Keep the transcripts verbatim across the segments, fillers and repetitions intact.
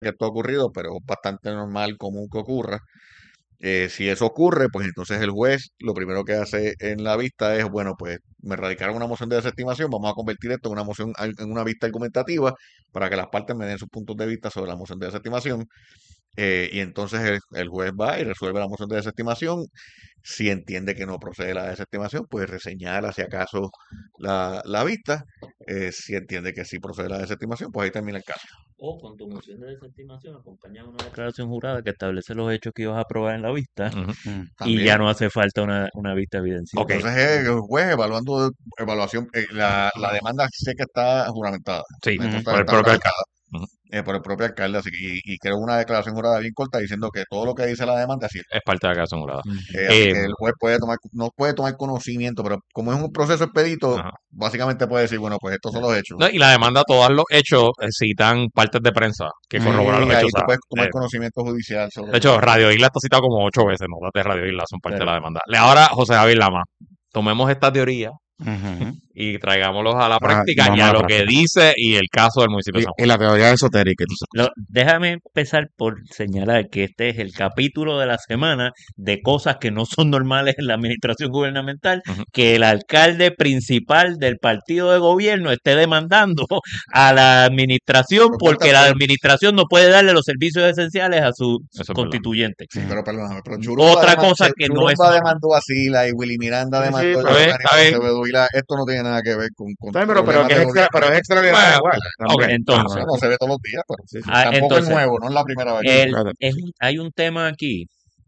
que esto ha ocurrido, pero es bastante normal, común que ocurra. Eh, si eso ocurre, pues entonces el juez lo primero que hace en la vista es, bueno, pues me radicaron una moción de desestimación, vamos a convertir esto en una moción, en una vista argumentativa para que las partes me den sus puntos de vista sobre la moción de desestimación. Eh, y entonces el, el juez va y resuelve la moción de desestimación. Si entiende que no procede la desestimación, pues reseñala si acaso la, la vista. Eh, si entiende que sí procede la desestimación, pues ahí termina el caso. O con tu moción de desestimación acompaña una declaración jurada que establece los hechos que ibas a probar en la vista Ujú. Mm. y ya También. no hace falta una, una vista evidenciada. Ok. Entonces es el juez evaluando evaluación, eh, la, la demanda sé que está juramentada. Sí, Esto Ujú. está, por el está propio radicada, alcalde. Ujú. eh, por el propio alcalde, así que, y, y creo una declaración jurada bien corta diciendo que todo lo que dice la demanda es cierto. Es parte de la declaración jurada. Ujú. Eh, así Eh, que el juez puede tomar, no puede tomar conocimiento, pero como es un proceso expedito, ajá. básicamente puede decir, bueno, pues estos son los hechos. No, y la demanda, todos los hechos eh, citan partes de prensa que Mm. corroboran los Y hechos. ahí o tú sea, puedes tomar eh, conocimiento judicial sobre de hecho, eso. Radio Isla está citado como ocho veces, notas de Radio Isla son parte Pero- de la demanda. Le- Ahora, José Javier Lama, tomemos esta teoría Ujú. y traigámoslos a la Ah, práctica vamos y a a la lo que práctica. dice y el caso del municipio de Y, San y Juan. la teoría esotérica, tú sabes. Lo- déjame empezar por señalar que este es el capítulo de la semana de cosas que no son normales en la administración gubernamental, Ujú. que el alcalde principal del partido de gobierno esté demandando a la administración Pero porque cuántas- la pero- administración no puede darle los servicios esenciales a sus Eso es verdad. constituyentes. Sí, Mm. pero perdóname, pero Churumba Otra deman- cosa Ch- que no Churumba es normal. demandó a Sila y Willy Miranda Sí, sí, demandó pero a es- Danilo está bien. Acevedo Vila. Esto no tiene nada que ver con, con Está bien, pero, pero, problemas que de es extra, gobierno. pero es extraordinario Bueno, igual. También. ok, Entonces, Bueno, se ve todos los días, pero Sí, sí. ah, tampoco entonces, es nuevo, no es la primera vez. el- Espérate. es un- hay un tema aquí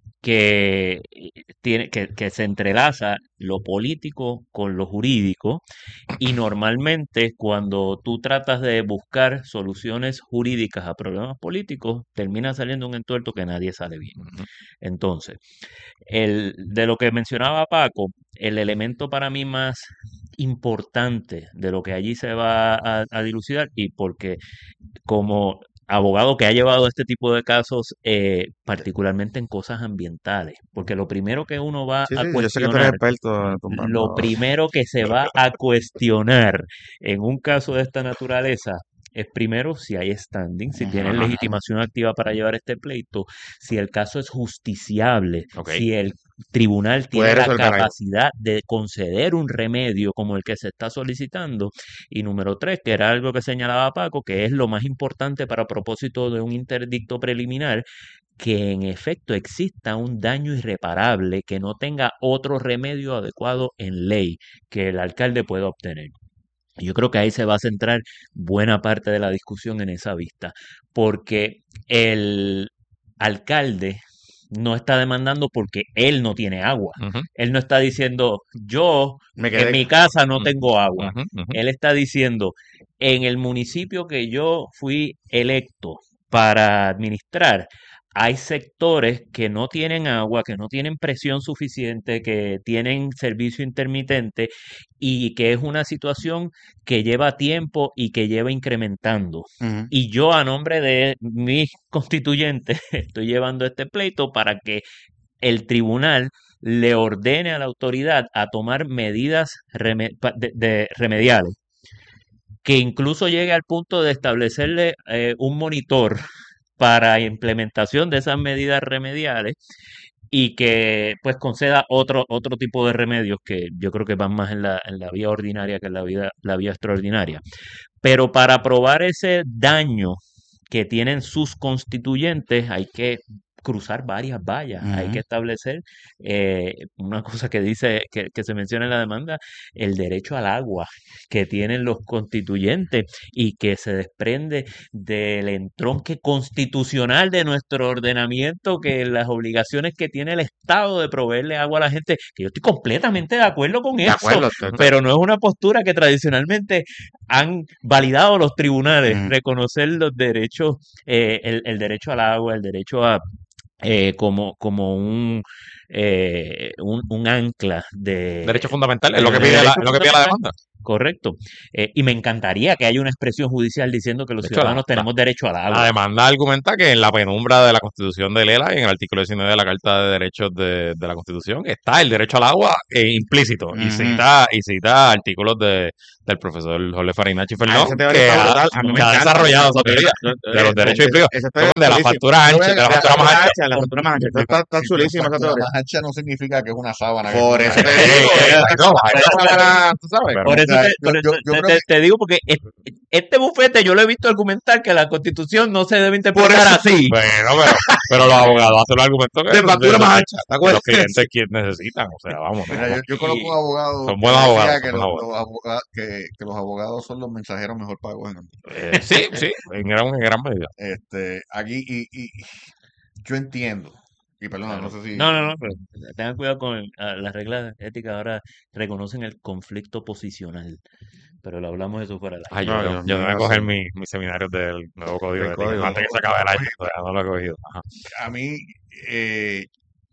que tiene que, que se entrelaza lo político con lo jurídico y normalmente cuando tú tratas de buscar soluciones jurídicas a problemas políticos termina saliendo un entuerto que nadie sale bien. Ujú. Entonces, el, de lo que mencionaba Paco, el elemento para mí más importante de lo que allí se va a, a dilucidar y porque como abogado que ha llevado este tipo de casos, eh, particularmente en cosas ambientales, porque lo primero que uno va Sí, a sí, yo sé que tú eres cuestionar, experto lo tumbando. primero que se va a cuestionar en un caso de esta naturaleza es primero si hay standing, si tienen Ajá. legitimación activa para llevar este pleito, si el caso es justiciable, Ok. si el tribunal tiene Puede la resolver algo. capacidad de conceder un remedio como el que se está solicitando. Y número tres, que era algo que señalaba Paco, que es lo más importante para propósito de un interdicto preliminar, que en efecto exista un daño irreparable, que no tenga otro remedio adecuado en ley que el alcalde pueda obtener. Yo creo que ahí se va a centrar buena parte de la discusión en esa vista, porque el alcalde no está demandando porque él no tiene agua. Ujú. Él no está diciendo, yo Me en quedé. mi casa no Ujú. tengo agua. Ujú, ujú. Él está diciendo, en el municipio que yo fui electo para administrar, hay sectores que no tienen agua, que no tienen presión suficiente, que tienen servicio intermitente y que es una situación que lleva tiempo y que lleva incrementando. Ujú. Y yo a nombre de mis constituyentes estoy llevando este pleito para que el tribunal le ordene a la autoridad a tomar medidas reme- pa- de- de remediales, que incluso llegue al punto de establecerle eh, un monitor para implementación de esas medidas remediales y que pues conceda otro, otro tipo de remedios que yo creo que van más en la, en la vía ordinaria que en la vía, la vía extraordinaria. Pero para probar ese daño que tienen sus constituyentes hay que cruzar varias vallas, hay que Ujú. establecer eh, una cosa que dice, que, que se menciona en la demanda, el derecho al agua que tienen los constituyentes y que se desprende del entronque constitucional de nuestro ordenamiento, que las obligaciones que tiene el Estado de proveerle agua a la gente, que yo estoy completamente de acuerdo con De eso, acuerdo. te- te- pero no es una postura que tradicionalmente han validado los tribunales, Ujú. reconocer los derechos, eh, el, el derecho al agua, el derecho a eh, como, como un, eh, un, un ancla de, Derecho fundamental, es de- lo que de pide la, derecho es lo que pide la fundamental. demanda. Correcto. Eh, y me encantaría que haya una expresión judicial diciendo que los De hecho, la, ciudadanos la- tenemos derecho al la agua. demanda argumenta que en la penumbra de la Constitución de Lela y en el artículo diecinueve de la Carta de Derechos de, de la Constitución está el derecho al agua eh, implícito y Ujú. cita, y cita artículos de, del profesor Jorge Farinacci Ah, Fernó, esa teoría que está ha, brutal. A mí me que ha encanta. desarrollado esa Yo- teoría yo- de los eh, derechos esa- híbridos, esa teoría de es la chulísima. factura Yo ancha, voy a- de la La factura más factura ancha. ancha, la factura más ancha. Esto está, está Sí, pero chulísima esa factura teoría. más ancha no significa que es una sábana. que Por es eso una- te Eh, digo, eh, esa no, vaya, sábana, tú sabes. pero Por eso, O sea, te, yo, por yo, eso yo te, creo te- que te digo, porque es- este bufete yo lo he visto argumentar que la constitución no se debe interpretar eso- así. bueno, pero, pero los abogados hacen los argumentos que, De factura de- más ancha, ¿te que acuerdas? los clientes quien necesitan. O sea, vamos, Mira, no, yo, yo conozco un abogado son que buenos decía abogados, que, son los, buenos los abogados, que, que los abogados son los mensajeros mejor pagos en el mundo. eh, sí, sí, en gran, en gran medida. Este, aquí, y, y yo entiendo, y perdona, no sé si... No, no, no, pero tengan cuidado con ah, las reglas éticas. Ahora reconocen el conflicto posicional, pero lo hablamos de eso fuera del aire. Ay, yo, No, yo, Dios yo mío, tengo que coger sí. mi- mis seminarios del nuevo código Del de ética código. antes que se acabe el año, todavía no lo he cogido. Ajá. A mí, eh,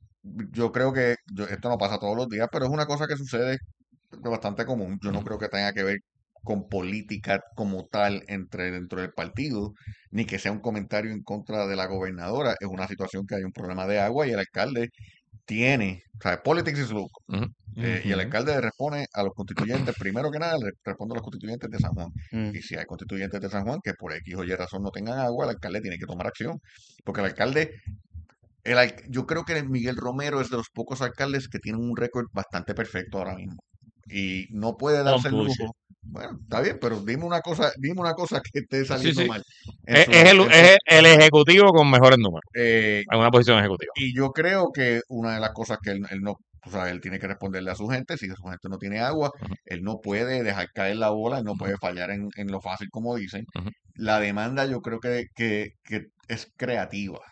yo creo que yo- esto no pasa todos los días, pero es una cosa que sucede de bastante común. Yo no creo que tenga que ver con política como tal entre dentro del partido, ni que sea un comentario en contra de la gobernadora. Es una situación que hay un problema de agua y el alcalde tiene, o sea, politics is local. Ujú. Eh, y el Ujú. alcalde le responde a los constituyentes, primero que nada, le responde a los constituyentes de San Juan. Mm. Y si hay constituyentes de San Juan que por X o Y razón no tengan agua, el alcalde tiene que tomar acción. Porque el alcalde, el, al- yo creo que Miguel Romero es de los pocos alcaldes que tienen un récord bastante perfecto ahora mismo. Y no puede Don't darse el push lujo. Bueno, está bien, pero dime una cosa, dime una cosa que esté Sí, saliendo sí. mal. En Es, su- es el, en su- es el ejecutivo con mejores números, eh, en una posición ejecutiva. y yo creo que una de las cosas que él, él no, o sea, él tiene que responderle a su gente, si su gente no tiene agua, Ujú. él no puede dejar caer la bola, él no puede fallar en, en lo fácil como dicen. Ujú. La demanda yo creo que, que, que es creativa.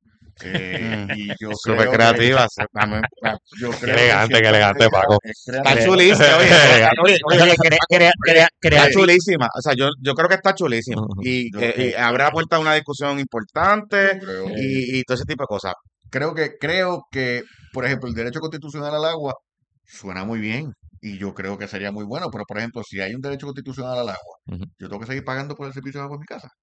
Eh, Mm. y yo Súper creo que- creativa. sí, a mí- a- yo Qué creo que elegante, si qué esta elegante, medida Paco. es Está creativa, chulísima, oye, Elegante. oye, oye, Oye, crea- crea- crea- crea- está chulísima. O sea, yo, yo creo que está chulísima. Ujú. Y, Yo- que- y abre la puerta a una discusión importante yo creo, y, y todo ese tipo de cosas. creo que, creo que, por ejemplo, el derecho constitucional al agua suena muy bien. Y yo creo que sería muy bueno, pero por ejemplo, si hay un derecho constitucional al agua, Ujú. yo tengo que seguir pagando por el servicio de agua en mi casa.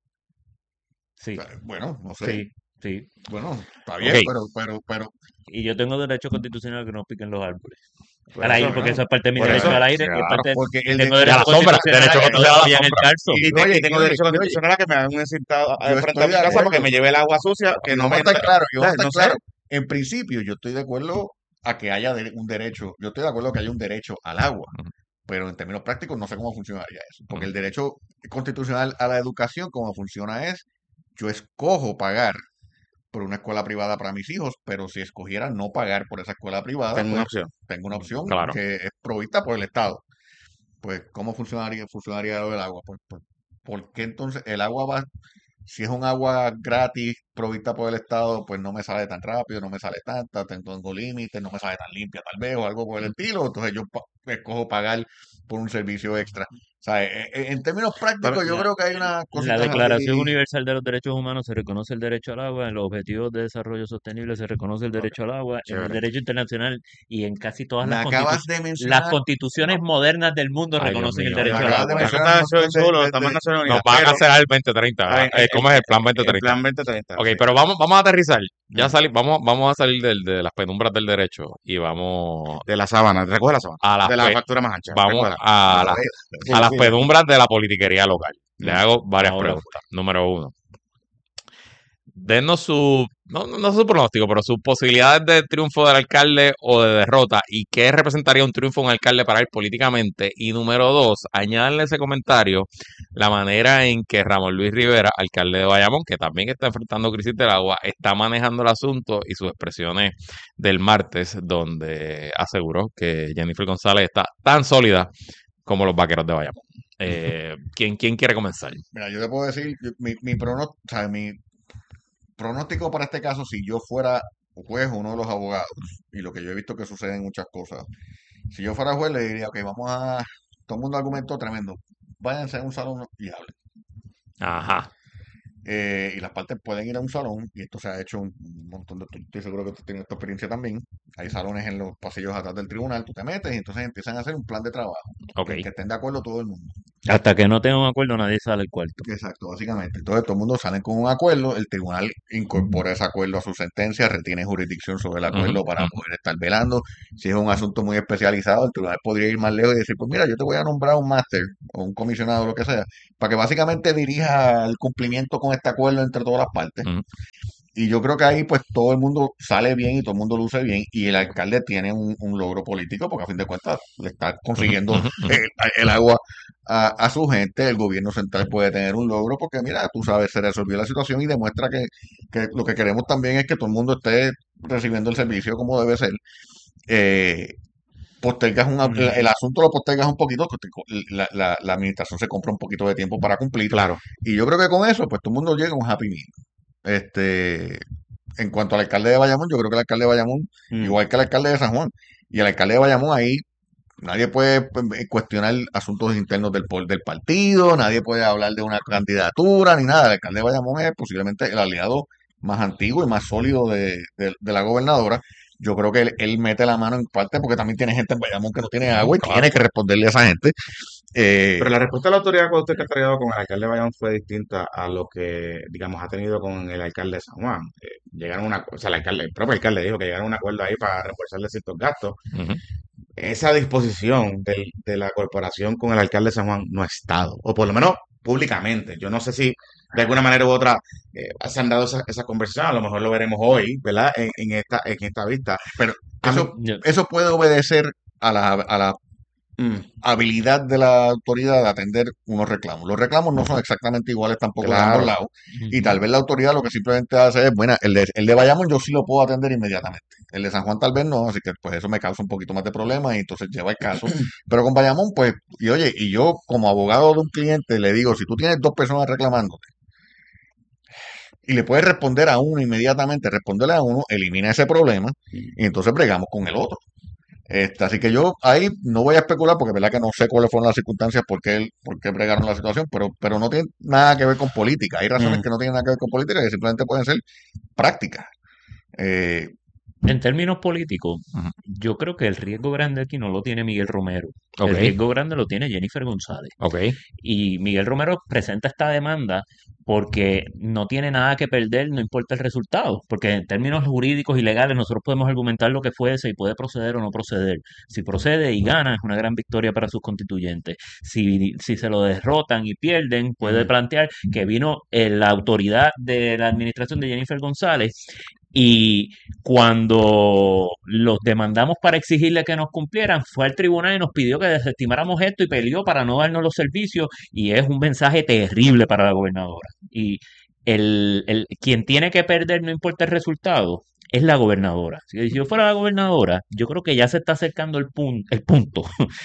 Sí, O sea, bueno, no sé. sí, sí. Bueno, está bien, Ok. pero, pero, pero, Y yo tengo derecho constitucional a que no piquen los árboles. Por Al aire, eso, porque ¿no? eso es parte de mi Por derecho eso, al aire y es claro. parte de, porque y el tengo de- Y a la derecho sombra, constitucional derecho a que no constitucional a la vayan en el sombra. calzo. Y, Y, te- oye, y tengo y- derecho y, oye, constitucional a que me hagan un cintado yo frente estoy a mi de casa porque acuerdo. me lleve el agua sucia, que y no vamos a me estar entre. claros, y vamos a ¿Sabes? estar No sé. claros. En principio, yo estoy de acuerdo a que haya de- un derecho, yo estoy de acuerdo que haya un derecho al agua, Ujú. pero en términos prácticos no sé cómo funcionaría eso, porque Ujú. el derecho constitucional a la educación, como funciona es, yo escojo pagar por una escuela privada para mis hijos, pero si escogiera no pagar por esa escuela privada, Tengo una pues opción. tengo una opción Claro. que es provista por el Estado. Pues, ¿cómo funcionaría, funcionaría lo del agua? Pues, pues, ¿por qué entonces el agua va, si es un agua gratis provista por el Estado, pues no me sale tan rápido, no me sale tanta, tengo límites, no me sale tan limpia tal vez, o algo por el estilo, entonces yo pa- escojo pagar por un servicio extra. O sea, e- e- en términos prácticos, Pero yo la- creo que hay una La cosita Declaración ahí. Universal de los Derechos Humanos se reconoce el derecho al agua, en los Objetivos de Desarrollo Sostenible se reconoce el Ok, derecho al agua, en el chévere. derecho internacional y en casi todas Me las, acabas constitu- de las mencionar, constituciones modernas del mundo Ay, Dios reconocen el mío. me derecho al acabas de agua. Eso mencionar está un chulo, montón de, chulo, de- está de- en Naciones Nos Unidas. van a Pero, cancelar el veinte treinta. a ver, Eh, el, ¿Cómo es el plan veinte el treinta? plan veinte treinta, Ok, sí. pero vamos, vamos a aterrizar. Ya Mm. sali- vamos, vamos a salir del- de las penumbras del derecho y vamos De la sábana, recoge la sábana. a las, De la pe- factura más ancha, vamos recógela. a, a las, ver, Sí, a las sí, penumbras de la politiquería local. Le mm, hago varias Ahora, preguntas. Número uno, denos su, no, no no su pronóstico, pero sus posibilidades de triunfo del alcalde o de derrota y qué representaría un triunfo de un alcalde para él políticamente. Y número dos, añadirle ese comentario la manera en que Ramón Luis Rivera, alcalde de Bayamón, que también está enfrentando crisis del agua, está manejando el asunto y sus expresiones del martes, donde aseguró que Jennifer González está tan sólida como los vaqueros de Bayamón. Eh, ¿quién, ¿Quién quiere comenzar? mira, yo te puedo decir, yo- mi, mi pronóstico, o sea, mi pronóstico para este caso, si yo fuera juez o uno de los abogados, y lo que yo he visto que sucede en muchas cosas, si yo fuera juez le diría, ok, vamos a, todo el mundo argumentó tremendo, váyanse a un salón y hablen. Ajá. Eh, y las partes pueden ir a un salón, y esto se ha hecho un un montón de, estoy seguro que tú tienes esta experiencia también. Hay salones en los pasillos atrás del tribunal, tú te metes y entonces empiezan a hacer un plan de trabajo, Ok. en que estén de acuerdo todo el mundo. Hasta que no tenga un acuerdo, nadie sale del cuarto. Exacto, básicamente. Entonces todo el mundo sale con un acuerdo, el tribunal incorpora ese acuerdo a su sentencia, retiene jurisdicción sobre el Ujú, acuerdo para ujú. poder estar velando. Si es un asunto muy especializado, el tribunal podría ir más lejos y decir, pues mira, yo te voy a nombrar un máster o un comisionado o lo que sea, para que básicamente dirija el cumplimiento con este acuerdo entre todas las partes. Ujú. Y yo creo que ahí pues todo el mundo sale bien y todo el mundo luce bien y el alcalde tiene un, un logro político porque a fin de cuentas le está Ujú, consiguiendo ujú, ujú. el, el agua a, a su gente, el gobierno central puede tener un logro porque mira, tú sabes, se resolvió la situación y demuestra que, que lo que queremos también es que todo el mundo esté recibiendo el servicio como debe ser. Eh, Postergas un, el, el Ujú. asunto lo postergas un poquito, porque te- la, la, la administración se compra un poquito de tiempo para cumplir Claro. y yo creo que con eso pues todo el mundo llega a un happy medium. Este, en cuanto al alcalde de Bayamón, yo creo que el alcalde de Bayamón, Mm. igual que el alcalde de San Juan, y el alcalde de Bayamón ahí, nadie puede pues, eh, cuestionar asuntos internos del, pol- del partido, nadie puede hablar de una candidatura ni nada. El alcalde de Bayamón es posiblemente el aliado más antiguo y más sólido de, de- de la gobernadora. Yo creo que él, él mete la mano en parte porque también tiene gente en Bayamón que no tiene Ujú, agua y claro. tiene que responderle a esa gente. Eh, Pero la respuesta de la autoridad cuando usted que ha tenido con el alcalde de Bayamón fue distinta a lo que, digamos, ha tenido con el alcalde de San Juan. Eh, llegaron a una, o sea, el alcalde, el propio alcalde dijo que llegaron a un acuerdo ahí para reembolsarle ciertos gastos. Ujú. Esa disposición del- de la corporación con el alcalde de San Juan no ha estado, o por lo menos públicamente. Yo no sé si de alguna manera u otra eh, se han dado esa, esa conversación, a lo mejor lo veremos hoy, ¿verdad? En, en esta, en esta vista. pero A mí, eso, Yo- eso puede obedecer a la, a la mm, habilidad de la autoridad de atender unos reclamos. Los reclamos no son exactamente iguales tampoco de ambos claro, lados y Ujú. tal vez la autoridad lo que simplemente hace es, bueno, el de, el de Bayamón yo sí lo puedo atender inmediatamente. El de San Juan tal vez no, así que pues eso me causa un poquito más de problemas y entonces lleva el caso. Pero con Bayamón pues, y oye, y yo como abogado de un cliente le digo, si tú tienes dos personas reclamándote y le puedes responder a uno inmediatamente, responderle a uno, elimina ese problema y entonces bregamos con el otro. Este, así que yo ahí no voy a especular porque es verdad que no sé cuáles fueron las circunstancias, por qué, por qué bregaron la situación, pero, pero no tiene nada que ver con política. Hay razones mm, que no tienen nada que ver con política que simplemente pueden ser prácticas. Eh, En términos políticos, Ujú. yo creo que el riesgo grande aquí no lo tiene Miguel Romero. Ok, El riesgo grande lo tiene Jennifer González. ok. Y Miguel Romero presenta esta demanda porque no tiene nada que perder, no importa el resultado, porque en términos jurídicos y legales nosotros podemos argumentar lo que fuese y puede proceder o no proceder. Si procede y gana, es una gran victoria para sus constituyentes. Si, si se lo derrotan y pierden, puede mm. plantear que vino eh, la autoridad de la administración de Jennifer González y cuando los demandamos para exigirle que nos cumplieran, fue al tribunal y nos pidió que desestimáramos esto y peleó para no darnos los servicios y es un mensaje terrible para la gobernadora. Y el, el, quien tiene que perder, no importa el resultado, es la gobernadora. Si yo fuera la gobernadora, yo creo que ya se está acercando el, pun el punto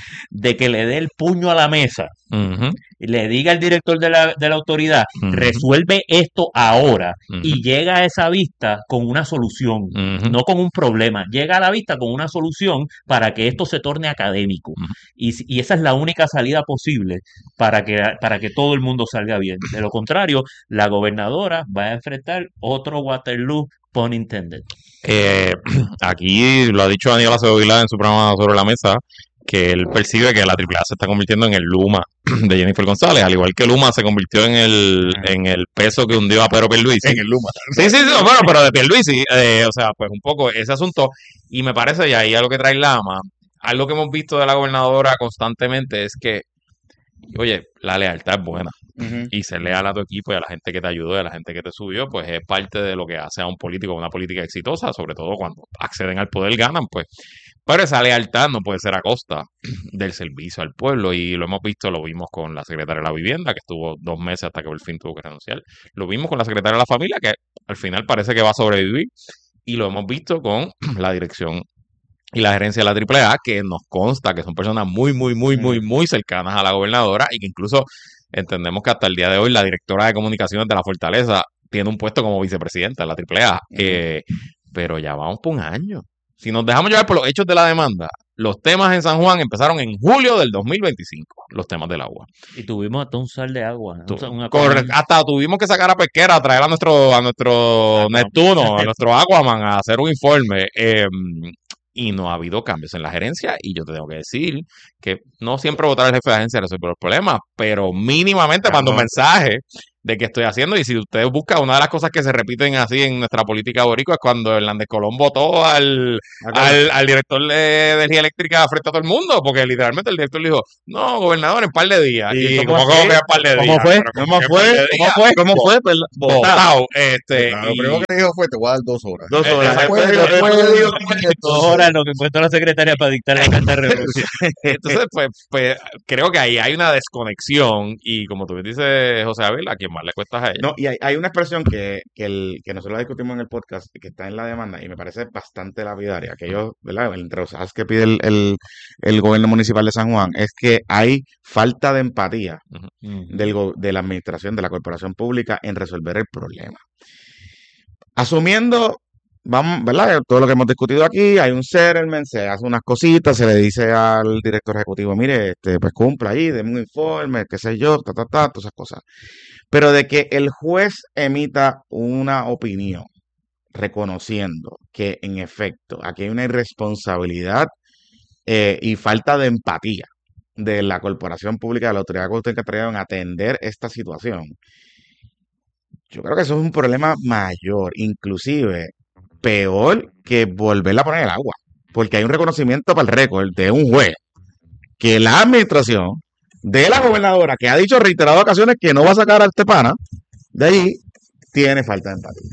de que le dé el puño a la mesa Ujú, y le diga al director de la, de la autoridad, ujú, resuelve esto ahora ujú, y llega a esa vista con una solución, ujú, no con un problema, llega a la vista con una solución para que esto se torne académico. ujú. Y, si- y esa es la única salida posible para que, para que todo el mundo salga bien. De lo contrario, la gobernadora va a enfrentar otro Waterloo, pun intended. Eh, aquí lo ha dicho Daniel Acevedo Vilá en su programa Sobre la Mesa, que él percibe que la Triple A se está convirtiendo en el Luma de Jennifer González, al igual que Luma se convirtió en el, Mm. en el peso que hundió a Pedro Pierluisi. en el Luma. Sí, sí, sí, bueno, pero de Pierluisi, eh, o sea, pues un poco ese asunto, y me parece, y ahí algo que trae Lama, algo que hemos visto de la gobernadora constantemente es que, oye, la lealtad es buena, Ujú. y ser leal a tu equipo y a la gente que te ayudó y a la gente que te subió, pues es parte de lo que hace a un político una política exitosa, sobre todo cuando acceden al poder, ganan, pues. Pero esa lealtad no puede ser a costa del servicio al pueblo, y lo hemos visto, lo vimos con la secretaria de la vivienda, que estuvo dos meses hasta que por fin tuvo que renunciar, lo vimos con la secretaria de la familia, que al final parece que va a sobrevivir, y lo hemos visto con la dirección y la gerencia de la Triple A, que nos consta que son personas muy, muy, muy, muy, Mm. muy cercanas a la gobernadora, y que incluso entendemos que hasta el día de hoy la directora de comunicaciones de la Fortaleza tiene un puesto como vicepresidenta de la Triple A. Mm. Eh, pero ya vamos por un año. Si nos dejamos llevar por los hechos de la demanda, los temas en San Juan empezaron en julio del dos mil veinticinco, los temas del agua. Y tuvimos hasta un sal de agua, Tu- un, un corre- Aquaman. hasta tuvimos que sacar a Pesquera a traer a nuestro, a nuestro Aquaman. Neptuno, a nuestro Aquaman, a hacer un informe. eh, y no ha habido cambios en la gerencia, y yo te tengo que decir que no siempre votar al jefe de agencia resuelve los problemas, pero mínimamente mando un Claro. mensaje de qué estoy haciendo. Y si ustedes buscan, una de las cosas que se repiten así en nuestra política boricua es cuando Hernández Colón votó al, al, al director de, de energía eléctrica frente a todo el mundo, porque literalmente el director le dijo, no, gobernador, en par de días. ¿Y Y, cómo como así? que en par de ¿Cómo días. fue? Pero como ¿Cómo que en par fue? de ¿Cómo días, fue? ¿Cómo fue? Pues, votado. votado. Este, Claro, lo y- primero que dijo fue, te voy a dar dos horas. Dos Eh, horas. exacto. Después, Después- después después- digo, Dos horas lo que encuentra la secretaria para dictar la carta de renuncia. Entonces, pues, pues creo que ahí hay una desconexión, y como tú me dices, José Abel, a quien más le cuesta a ella. No, y hay, hay una expresión que, que, el, que nosotros la discutimos en el podcast, que está en la demanda, y me parece bastante lapidaria, que ellos, ¿verdad? Entre los asuntos que pide el, el, el gobierno municipal de San Juan, es que hay falta de empatía del, go- de la administración, de la corporación pública en resolver el problema. Asumiendo, vamos, ¿verdad? Todo lo que hemos discutido aquí, hay un settlement, se hace unas cositas, se le dice al director ejecutivo, mire, este, pues cumpla ahí, deme un informe, qué sé yo, ta, ta, ta, todas esas cosas. Pero de que el juez emita una opinión reconociendo que en efecto aquí hay una irresponsabilidad eh, y falta de empatía de la corporación pública, de la autoridad que usted ha en atender esta situación. Yo creo que eso es un problema mayor, inclusive peor que volverla a poner en el agua, porque hay un reconocimiento para el récord de un juez que la administración de la gobernadora, que ha dicho en reiteradas ocasiones que no va a sacar a este pana de ahí, tiene falta de empatía.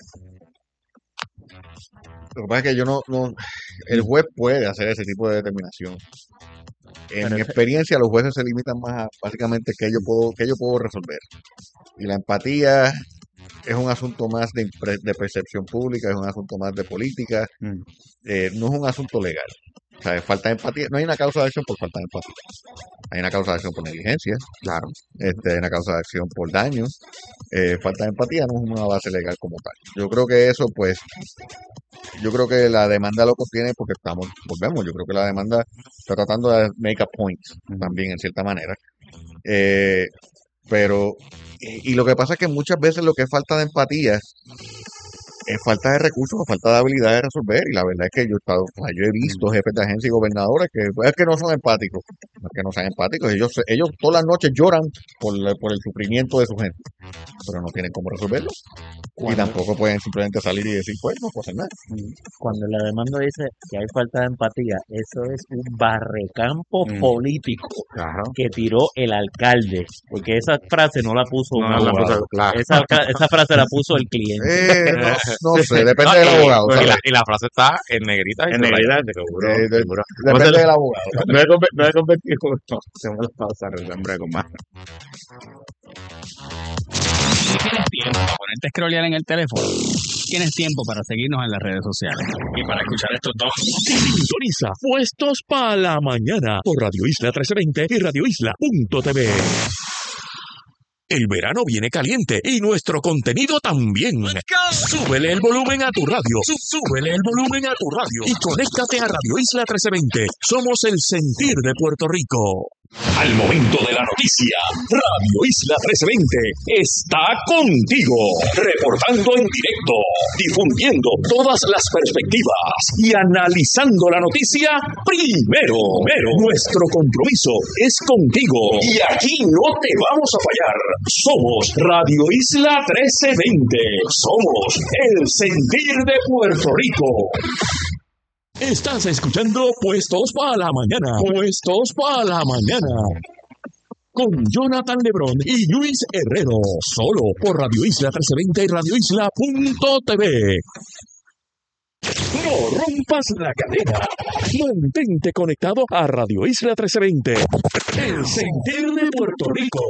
Lo que pasa es que yo no, no, el juez puede hacer ese tipo de determinación. En Pero mi ese- experiencia, los jueces se limitan más a básicamente que yo puedo, que yo puedo resolver. Y la empatía es un asunto más de, impre- de percepción pública, es un asunto más de política, Mm. eh, no es un asunto legal. O sea, falta de empatía. No hay una causa de acción por falta de empatía. Hay una causa de acción por negligencia, Claro. este, hay una causa de acción por daño. Eh, falta de empatía no es una base legal como tal. Yo creo que eso, pues, yo creo que la demanda lo contiene porque estamos, volvemos, yo creo que la demanda está tratando de make a point también en cierta manera. Eh, pero, y, y lo que pasa es que muchas veces lo que es falta de empatía es falta de recursos o falta de habilidad de resolver. Y la verdad es que yo he estado, o sea, yo he visto jefes de agencia y gobernadores que pues, es que no son empáticos, no es que no sean empáticos, ellos, ellos todas las noches lloran por, la- por el sufrimiento de su gente, pero no tienen cómo resolverlo. Y Cuando, tampoco pueden simplemente salir y decir, pues, no puedo hacer nada. cuando la demanda dice que hay falta de empatía, eso es un barrecampo Mm. político Claro. que tiró el alcalde, porque esa frase no la puso un No, la abogado. puso- claro. Esa, ca- esa frase la puso el cliente. Eh, no, no sé, depende No, del y- abogado. y, ¿sabes? la, y la frase está en negrita y En subrayada. realidad, de seguro, Eh, de- seguro. Vamos a Depende hacer- del abogado. No he conver- no he convertido no, hacemos la pausa, hombre, con más. ¿Tienes tiempo para ponerte a scrollear en el teléfono? ¿Tienes tiempo para seguirnos en las redes sociales? Y para escuchar estos dos. Sintoniza Puestos para la Mañana por Radio Isla trece veinte y radio isla punto t v. El verano viene caliente y nuestro contenido también. Súbele el volumen a tu radio. Sú- Súbele el volumen a tu radio. Y conéctate a Radio Isla trece veinte. Somos el sentir de Puerto Rico. Al momento de la noticia, Radio Isla trece veinte está contigo, reportando en directo, difundiendo todas las perspectivas y analizando la noticia primero. Primero, nuestro compromiso es contigo y aquí no te vamos a fallar. Somos Radio Isla trece veinte. Somos el sentir de Puerto Rico. Estás escuchando Puestos para la Mañana. Puestos para la Mañana. Con Jonathan Lebrón y Luis Herrero. Solo por Radio Isla trece veinte y radio isla punto t v. No rompas la cadena. Mantente conectado a Radio Isla trece veinte. El sentir de Puerto Rico.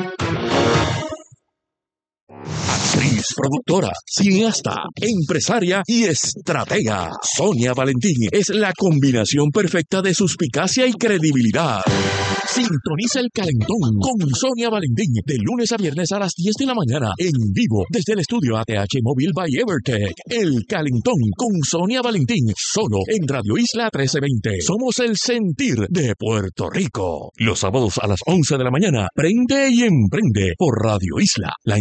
Actriz, productora, cineasta, empresaria y estratega. Sonia Valentín es la combinación perfecta de suspicacia y credibilidad. Sintoniza el calentón con Sonia Valentín de lunes a viernes a las diez de la mañana en vivo desde el estudio A T H Móvil by Evertech. El calentón con Sonia Valentín solo en Radio Isla trece veinte. Somos el sentir de Puerto Rico. Los sábados a las once de la mañana, prende y emprende por Radio Isla. La inspiración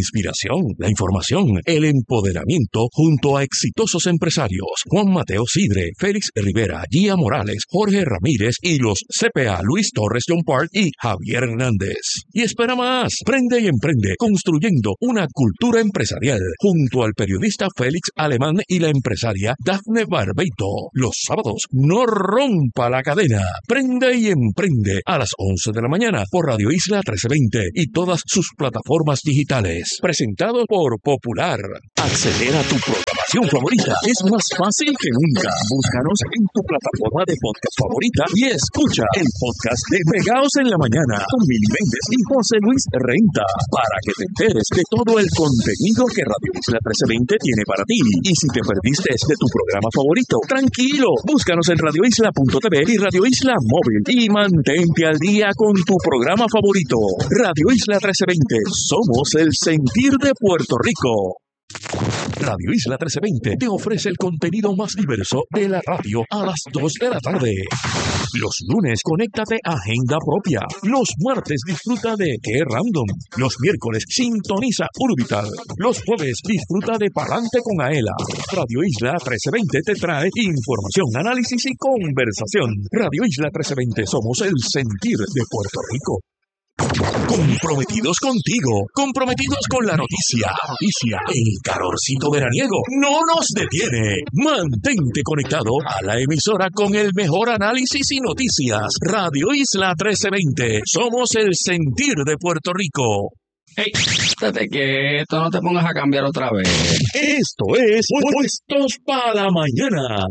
innovación, la información, el empoderamiento junto a exitosos empresarios. Juan Mateo Sidre, Félix Rivera, Gia Morales, Jorge Ramírez y los C P A Luis Torres John Park y Javier Hernández. Y espera más, prende y emprende construyendo una cultura empresarial junto al periodista Félix Alemán y la empresaria Dafne Barbeito. Los sábados, no rompa la cadena. Prende y emprende a las once de la mañana por Radio Isla trece veinte y todas sus plataformas digitales. Presentado por Popular. Acceder a tu programación favorita es más fácil que nunca. Búscanos en tu plataforma de podcast favorita y escucha el podcast de Pegaos en la Mañana con Mili Méndez y José Luis Renta para que te enteres de todo el contenido que Radio Isla trece veinte tiene para ti. Y si te perdiste de tu programa favorito, tranquilo, búscanos en radio isla punto t v y Radio Isla Móvil y mantente al día con tu programa favorito. Radio Isla trece veinte, somos el sentir de Puerto Rico. Radio Isla trece veinte te ofrece el contenido más diverso de la radio a las dos de la tarde. Los lunes, conéctate a Agenda Propia. Los martes, disfruta de Qué Random. Los miércoles, sintoniza Urbital. Los jueves, disfruta de Palante con Aela. Radio Isla trece veinte te trae información, análisis y conversación. Radio Isla trece veinte, somos el sentir de Puerto Rico. Comprometidos contigo, comprometidos con la noticia. Noticia, el calorcito veraniego no nos detiene. Mantente conectado a la emisora con el mejor análisis y noticias. Radio Isla trece veinte, somos el sentir de Puerto Rico. Hey, estate quieto, no te pongas a cambiar otra vez. Esto es Puestos para la Mañana.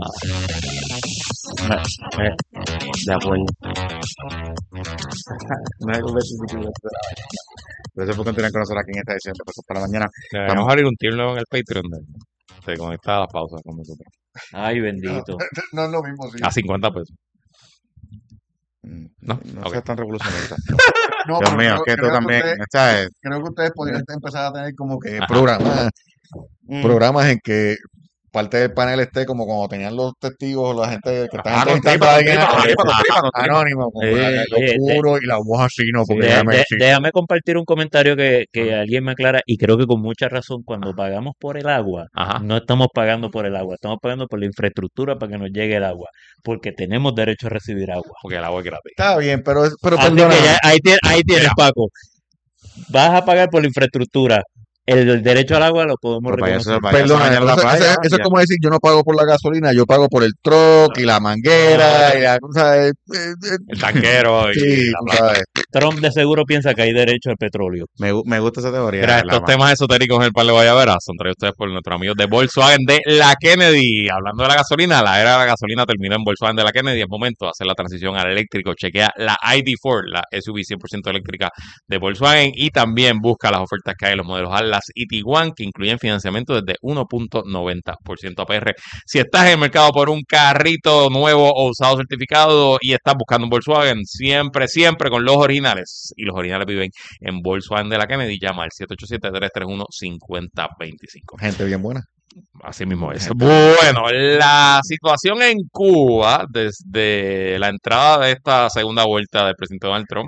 De acuerdo. Gracias por continuar con nosotros aquí en esta edición de Puestos para la Mañana. Vamos a abrir un tier nuevo en el Patreon. De, se conecta a las pausas con nosotros. Ay, bendito. No es lo mismo, sí. A cincuenta pesos. No, no Ok. seas tan revolucionista. No, Dios pero mío, creo- que tú creo también, ustedes- ¿sabes? creo que ustedes podrían empezar a tener como que Ajá. programas, Mm. programas en que parte del panel esté como cuando tenían los testigos, la gente que estaban Ah, con entrevistando tripa, a alguien con tripa, eh, con tripa, con tripa. anónimo, como Eh, la- lo eh, oscuro y la voz así, no, porque De- déjame de- decir. déjame compartir un comentario que, que alguien me aclara y creo que con mucha razón cuando pagamos por el agua, Ajá. no estamos pagando por el agua, estamos pagando por la infraestructura para que nos llegue el agua, porque tenemos derecho a recibir agua. Porque el agua es gratis. Está bien, pero, es- pero Así que perdóname. ya- ahí, tienes, ahí tienes, Mira. Paco. Vas a pagar por la infraestructura. El, el derecho al agua lo podemos Pero para eso, reconocer. para eso Perdona, bañar la eso, playa, eso- eso es ya. como decir, yo no pago por la gasolina, yo pago por el truck y la manguera y la cosa. eh, eh, eh, El tanquero y sí, la tú plata. sabes. Trump de seguro piensa que hay derecho al petróleo. Me, gu- me gusta esa teoría. Mira, la estos verdad, temas esotéricos en el par de Guayabera son traídos ustedes por nuestros amigos de Volkswagen de la Kennedy. Hablando de la gasolina, la era de la gasolina terminó en Volkswagen de la Kennedy. Es momento de hacer la transición al eléctrico. Chequea la I D cuatro, la S U V cien por ciento eléctrica de Volkswagen. Y también busca las ofertas que hay en los modelos Atlas y Tiguan, que incluyen financiamiento desde uno punto noventa por ciento A P R. Si estás en el mercado por un carrito nuevo o usado certificado y estás buscando un Volkswagen, siempre, siempre con los originales. Y los originales viven en Volkswagen de la Kennedy. Llama al siete ocho siete, tres tres uno, cinco cero dos cinco. Gente bien buena. Así mismo es. Bueno, la situación en Cuba, desde la entrada de esta segunda vuelta del presidente Donald Trump,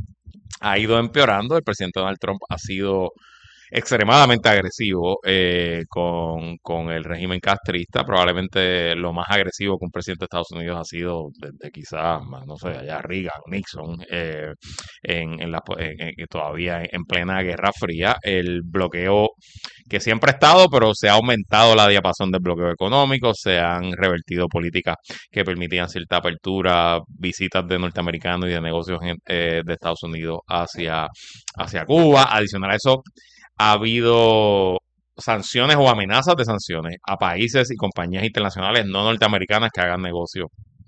ha ido empeorando. El presidente Donald Trump ha sido extremadamente agresivo eh, con, con el régimen castrista. Probablemente lo más agresivo que un presidente de Estados Unidos ha sido desde quizás, no sé, allá Reagan, Nixon, eh, en, en la, en, en- todavía en, en plena Guerra Fría. El bloqueo que siempre ha estado, pero se ha aumentado la diapasón del bloqueo económico, se han revertido políticas que permitían cierta apertura, visitas de norteamericanos y de negocios en- eh, de Estados Unidos hacia, hacia Cuba. Adicional a eso, ha habido sanciones o amenazas de sanciones a países y compañías internacionales no norteamericanas que hagan negocio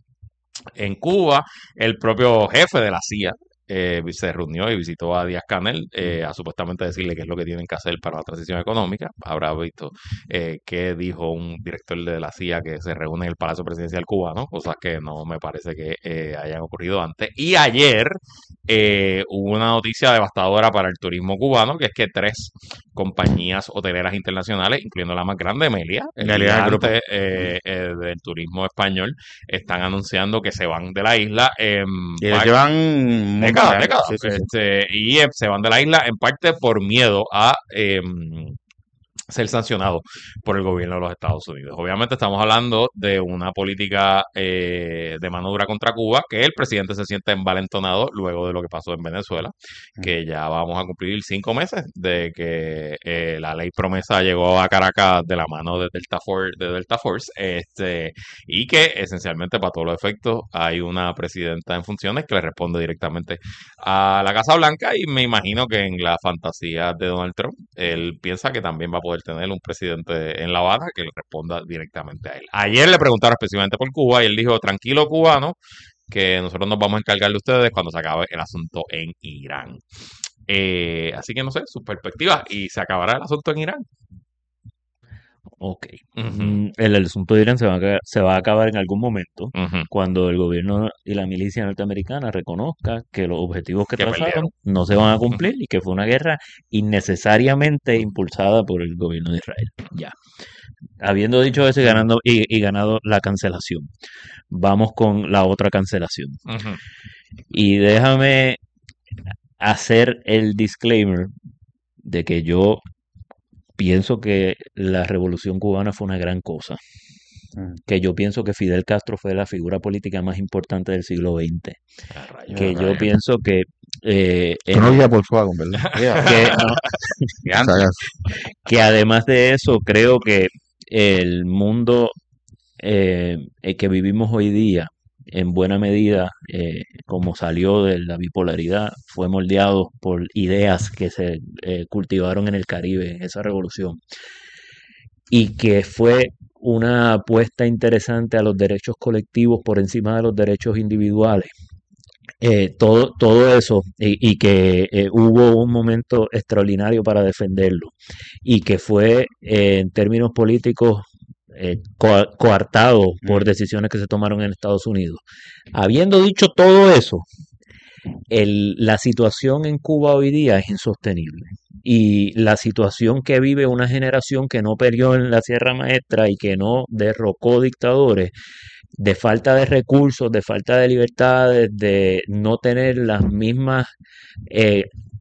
en Cuba. El propio jefe de la C I A eh, se reunió y visitó a Díaz-Canel eh, a supuestamente decirle qué es lo que tienen que hacer para la transición económica. Habrá visto eh, qué dijo un director de la C I A que se reúne en el Palacio Presidencial cubano, cosas que no me parece que eh, hayan ocurrido antes. Y ayer eh, hubo una noticia devastadora para el turismo cubano, que es que tres compañías hoteleras internacionales, incluyendo la más grande, Melia, el Melia, el grupo. gigante eh, eh, del turismo español, están anunciando que se van de la isla. en Y ellos par- llevan un montón décadas, décadas. Sí, sí, sí. Este, y eh, se van de la isla en parte por miedo a eh, ser sancionado por el gobierno de los Estados Unidos. Obviamente estamos hablando de una política eh, de mano dura contra Cuba, que el presidente se siente envalentonado luego de lo que pasó en Venezuela, que ya vamos a cumplir cinco meses de que eh, la ley promesa llegó a Caracas de la mano de Delta Force, de Delta Force, este, y que esencialmente para todos los efectos hay una presidenta en funciones que le responde directamente a la Casa Blanca, y me imagino que en la fantasía de Donald Trump, él piensa que también va a poder tener un presidente en La Habana que le responda directamente a él. Ayer le preguntaron específicamente por Cuba y él dijo, tranquilo cubano, que nosotros nos vamos a encargar de ustedes cuando se acabe el asunto en Irán. Eh, así que no sé, sus perspectivas, y se acabará el asunto en Irán. Ok. Ujú. Mm, El, el asunto de Irán se va, a, ca- se va a acabar en algún momento Ujú. cuando el gobierno y la milicia norteamericana reconozca que los objetivos que Que trazaron perdieron. no se van a cumplir y que fue una guerra innecesariamente impulsada por el gobierno de Israel. Ya. Habiendo dicho eso y ganando y, y ganado la cancelación, vamos con la otra cancelación. Ujú. Y déjame hacer el disclaimer de que yo pienso que la revolución cubana fue una gran cosa, Mm. que yo pienso que Fidel Castro fue la figura política más importante del siglo veinte, Ah, rayos. que Ya, yo rayos. pienso que eh, Tú no en- guías Volkswagen, ¿verdad? Ya, que, no, ya, O sea, que además de eso creo que el mundo eh, eh, que vivimos hoy día, en buena medida, eh, como salió de la bipolaridad, fue moldeado por ideas que se eh, cultivaron en el Caribe, esa revolución, y que fue una apuesta interesante a los derechos colectivos por encima de los derechos individuales. Eh, todo, todo eso, y, y que eh, hubo un momento extraordinario para defenderlo, y que fue eh, en términos políticos eh, co- coartado por Mm. decisiones que se tomaron en Estados Unidos. Habiendo dicho todo eso, el- la situación en Cuba hoy día es insostenible. Y la situación que vive una generación que no peleó en la Sierra Maestra y que no derrocó dictadores, de falta de recursos, de falta de libertades, de no tener las mismas eh,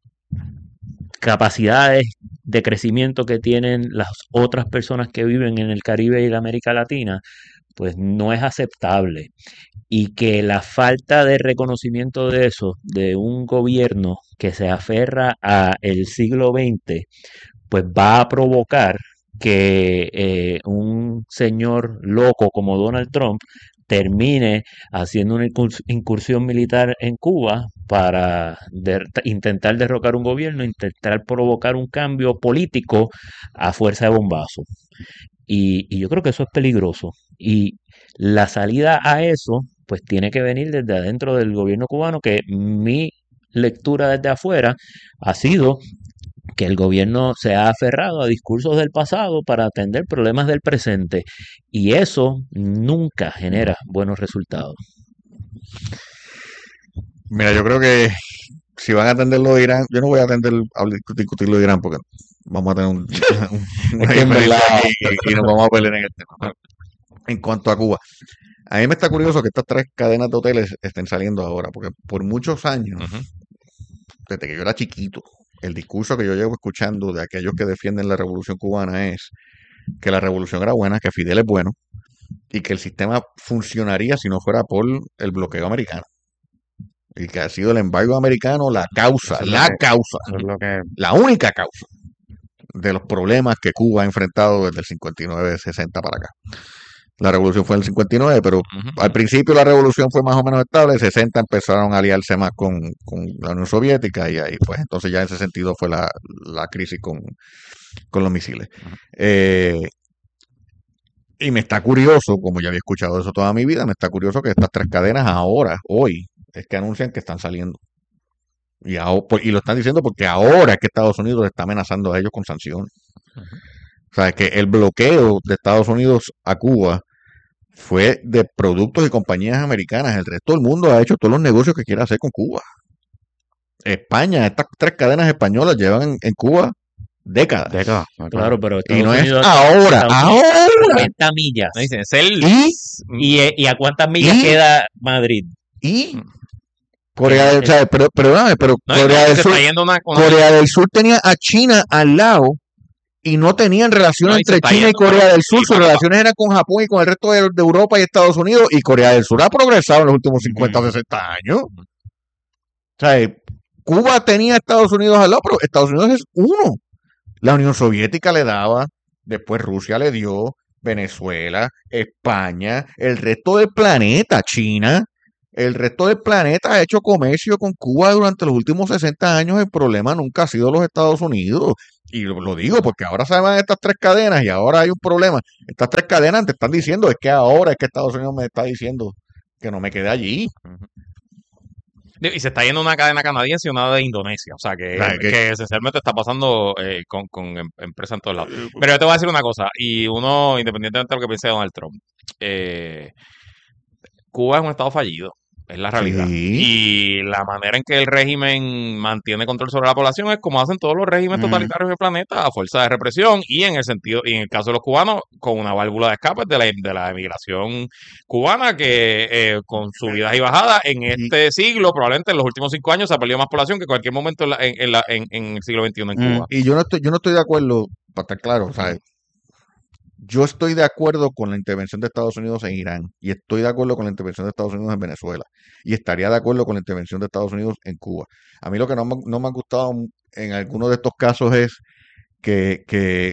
capacidades de crecimiento que tienen las otras personas que viven en el Caribe y la América Latina, pues no es aceptable. Y que la falta de reconocimiento de eso, de un gobierno que se aferra a el siglo veinte, pues va a provocar que eh, un señor loco como Donald Trump termine haciendo una incurs- incursión militar en Cuba para der- intentar derrocar un gobierno, intentar provocar un cambio político a fuerza de bombazo. Y, y yo creo que eso es peligroso. Y la salida a eso, pues tiene que venir desde adentro del gobierno cubano, que mi lectura desde afuera ha sido que el gobierno se ha aferrado a discursos del pasado para atender problemas del presente, y eso nunca genera buenos resultados. mira, yo creo que si van a atender lo de Irán, yo no voy a atender a discutir lo de Irán porque vamos a tener un, un- una Es que en diferencia verdad- aquí y, y nos vamos a pelear en el tema. En cuanto a Cuba, a mí me está curioso que estas tres cadenas de hoteles estén saliendo ahora, porque por muchos años, Ujú. desde que yo era chiquito, el discurso que yo llevo escuchando de aquellos que defienden la revolución cubana es que la revolución era buena, que Fidel es bueno y que el sistema funcionaría si no fuera por el bloqueo americano. Y que ha sido el embargo americano la causa, Eso es lo la que- causa, Eso es lo que la única causa de los problemas que Cuba ha enfrentado desde el cincuenta y nueve sesenta para acá. La revolución fue en el cincuenta y nueve, pero Ujú. al principio la revolución fue más o menos estable, en sesenta empezaron a aliarse más con, con la Unión Soviética y ahí pues entonces ya en ese sentido fue la, la crisis con, con los misiles. Eh, y me está curioso, como ya había escuchado eso toda mi vida, me está curioso que estas tres cadenas ahora, hoy, es que anuncian que están saliendo. Y, aho- por- y lo están diciendo porque ahora es que Estados Unidos está amenazando a ellos con sanciones. O sea, que el bloqueo de Estados Unidos a Cuba fue de productos y compañías americanas. El resto del mundo ha hecho todos los negocios que quiere hacer con Cuba. España, estas tres cadenas españolas llevan en, en Cuba décadas. décadas. ¿no? Claro, pero Y Estados no es Unidos ahora, Estados ahora. noventa millas. No dicen, es el... Y, ¿Y, eh, ¿y a cuántas millas ¿Y? queda Madrid? y Corea del, Eh, o sea, pero, perdóname, pero No, y Corea no, del se Sur, está yendo una, una- Corea del Sur tenía a China al lado y no tenían relación no, y se entre está China y yendo Corea una- del Sur. sí, Sus bueno, pa- relaciones eran con Japón y con el resto de, de Europa y Estados Unidos. Y Corea del Sur ha progresado en los últimos cincuenta o Ujú. sesenta años. O sea, eh, Cuba tenía a Estados Unidos al lado, pero Estados Unidos es uno. La Unión Soviética le daba, después Rusia le dio, Venezuela, España, el resto del planeta, China. El resto del planeta ha hecho comercio con Cuba durante los últimos sesenta años. El problema nunca ha sido los Estados Unidos. Y lo, lo digo porque ahora se van estas tres cadenas y ahora hay un problema. Estas tres cadenas te están diciendo, es que ahora es que Estados Unidos me está diciendo que no me quede allí. y se está yendo una cadena canadiense y una de Indonesia. O sea, que, Claro, que- que esencialmente está pasando eh, con, con em- empresas en todos lados. Pero yo te voy a decir una cosa, y uno, independientemente de lo que piense Donald Trump, eh, Cuba es un estado fallido, es la realidad. Sí. Y la manera en que el régimen mantiene control sobre la población es como hacen todos los regímenes Ujú. totalitarios del planeta, a fuerza de represión, y en el sentido, y en el caso de los cubanos, con una válvula de escape de la, de la emigración cubana que eh, con subidas y bajadas en este siglo, probablemente en los últimos cinco años, se ha perdido más población que en cualquier momento en, la- en, en la- en- en el siglo veintiuno en Mm. Cuba. Y yo no estoy, yo no estoy de acuerdo, para estar claro, ¿sabes? Yo estoy de acuerdo con la intervención de Estados Unidos en Irán y estoy de acuerdo con la intervención de Estados Unidos en Venezuela y estaría de acuerdo con la intervención de Estados Unidos en Cuba. A mí lo que no me, no me ha gustado en algunos de estos casos es que, que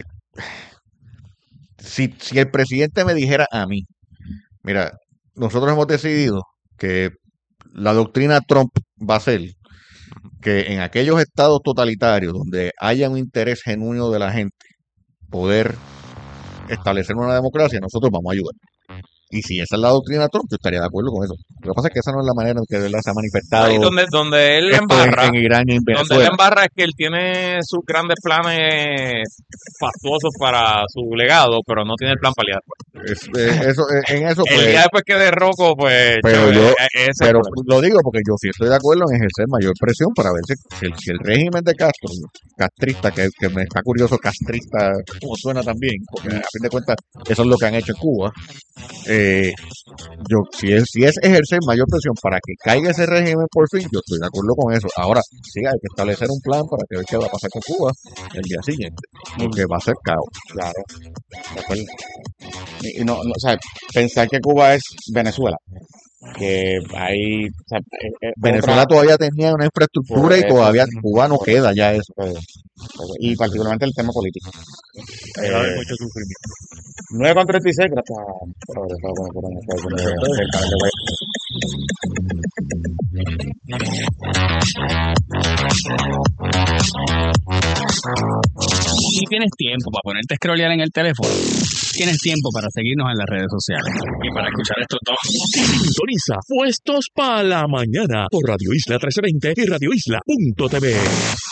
si, si el presidente me dijera a mí, mira, nosotros hemos decidido que la doctrina Trump va a ser que en aquellos estados totalitarios donde haya un interés genuino de la gente poder establecer una democracia, nosotros vamos a ayudar. Y si esa es la doctrina Trump, yo estaría de acuerdo con eso. Lo que pasa es que esa no es la manera en que de verdad se ha manifestado Ahí donde, donde él esto embarra, en, en Irán y en donde él Venezuela. embarra es que él tiene sus grandes planes fastuosos para su legado, pero no tiene el plan para lidiar. Es- eh, eso, eh, en eso, El pues, día después que derroco, pues, pero chévere, yo- eh, ese es el pero problema. lo digo porque yo sí estoy de acuerdo en ejercer mayor presión para ver si, si el, si el régimen de Castro, castrista, que, que me está curioso, castrista, como suena también, porque a fin de cuentas eso es lo que han hecho en Cuba. Eh, yo, si es, si es ejercer mayor presión para que caiga ese régimen por fin, yo estoy de acuerdo con eso. Ahora, sí hay que establecer un plan para que ver qué va a pasar con Cuba el día siguiente, porque va a ser caos. Claro, de acuerdo. Y, y no, no, o sea, pensar que Cuba es Venezuela, que hay, o sea, eh, eh, Venezuela otra- todavía tenía una infraestructura y Por eso. todavía Cuba no queda ya eso. eh, y particularmente el tema político. Eh, nueve con treinta y seis, gracias por haber estado con nosotros en esta edición de- del canal de Guay. Si tienes tiempo para ponerte a scrollear en el teléfono, tienes tiempo para seguirnos en las redes sociales y para escuchar estos dos. Sintoniza Puestos para la Mañana por Radio Isla trece veinte y radio isla punto t v.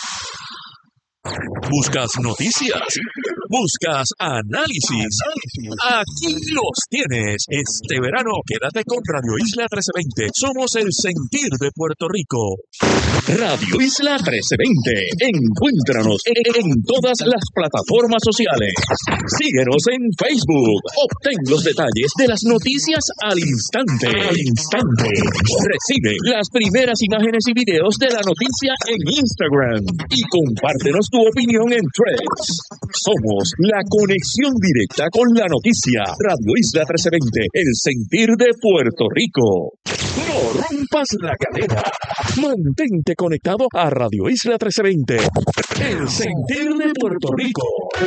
¿Buscas noticias? ¿Buscas análisis? Aquí los tienes. Este verano quédate con Radio Isla trece veinte. Somos el sentir de Puerto Rico. Radio Isla trece veinte. Encuéntranos en todas las plataformas sociales. Síguenos en Facebook. Obtén los detalles de las noticias al instante. Al instante. Recibe las primeras imágenes y videos de la noticia en Instagram. Y compártenos tu opinión en Threads. Somos la conexión directa con la noticia. Radio Isla trece veinte. El sentir de Puerto Rico. No rompas la cadena. Mantente conectado a Radio Isla trece veinte. El sentir de Puerto Rico.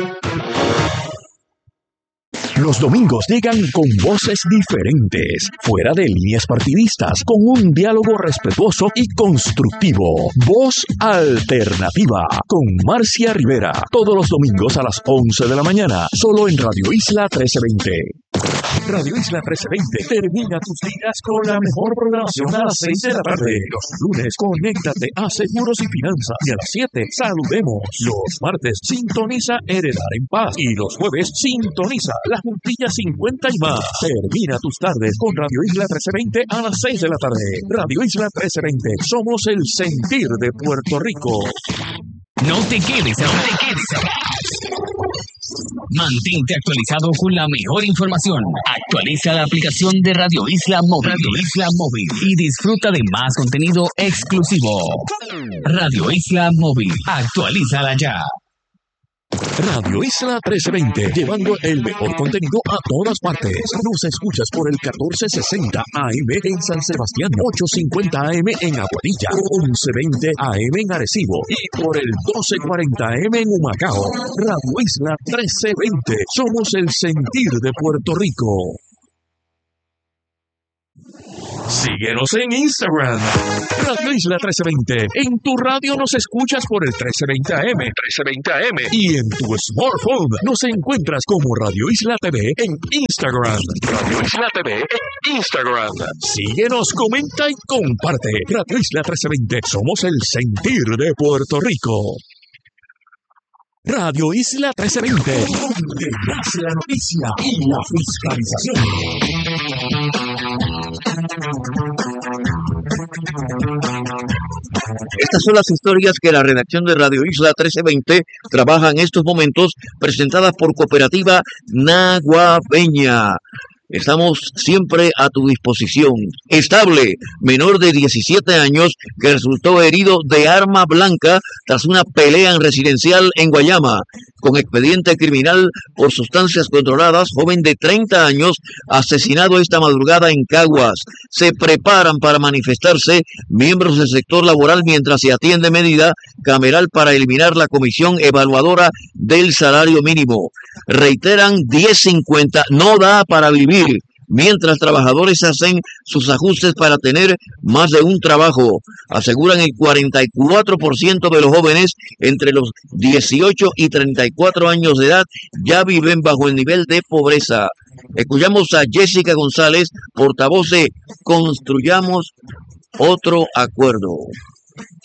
Los domingos llegan con voces diferentes, fuera de líneas partidistas, con un diálogo respetuoso y constructivo. Voz Alternativa, con Marcia Rivera, todos los domingos a las once de la mañana, solo en Radio Isla trece veinte. Radio Isla trece veinte termina tus días con la mejor programación a las seis de la tarde. Los lunes, conéctate a Seguros y Finanzas. Y a las siete, saludemos. Los martes, sintoniza Heredar en Paz. Y los jueves, sintoniza La Juntilla cincuenta y más. Termina tus tardes con Radio Isla trece veinte a las seis de la tarde. Radio Isla trece veinte. Somos el sentir de Puerto Rico. No te quedes, no te quedes. Mantente actualizado con la mejor información. Actualiza la aplicación de Radio Isla Móvil. Radio Isla Móvil y disfruta de más contenido exclusivo. Radio Isla Móvil. Actualízala ya. Radio Isla trece veinte, llevando el mejor contenido a todas partes. Nos escuchas por el catorce sesenta A M en San Sebastián, ochocientos cincuenta A M en Aguadilla, once veinte A M en Arecibo y por el doce cuarenta A M en Humacao. Radio Isla trece veinte, somos el sentir de Puerto Rico. Síguenos en Instagram, Radio Isla trece veinte. En tu radio nos escuchas por el trece veinte A M, trece veinte A M. Y en tu smartphone nos encuentras como Radio Isla T V en Instagram. Radio Isla T V en Instagram. Síguenos, comenta y comparte. Radio Isla trece veinte. Somos el sentir de Puerto Rico. Radio Isla trece veinte, donde nace la noticia y la fiscalización. Estas son las historias que la redacción de Radio Isla trece veinte trabaja en estos momentos, presentadas por Cooperativa Naguabeña. Estamos siempre a tu disposición. Estable, menor de diecisiete años, que resultó herido de arma blanca tras una pelea en residencial en Guayama. Con expediente criminal por sustancias controladas, joven de treinta años, asesinado esta madrugada en Caguas. Se preparan para manifestarse miembros del sector laboral mientras se atiende medida cameral para eliminar la comisión evaluadora del salario mínimo. Reiteran diez cincuenta, no da para vivir, mientras trabajadores hacen sus ajustes para tener más de un trabajo. Aseguran el cuarenta y cuatro por ciento de los jóvenes entre los dieciocho y treinta y cuatro años de edad ya viven bajo el nivel de pobreza. Escuchamos a Jessica González, portavoz de Construyamos Otro Acuerdo.